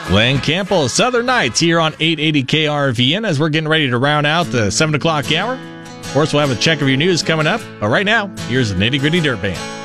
Glenn Campbell, Southern Nights here on 880 KRVN as we're getting ready to round out the 7 o'clock hour. Of course, we'll have a check of your news coming up. But right now, here's the Nitty Gritty Dirt Band.